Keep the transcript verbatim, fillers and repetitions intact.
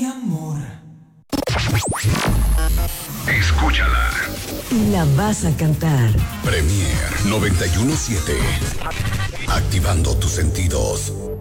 amor. Escúchala. La vas a cantar. Premier noventa y uno punto siete. Activando tus sentidos.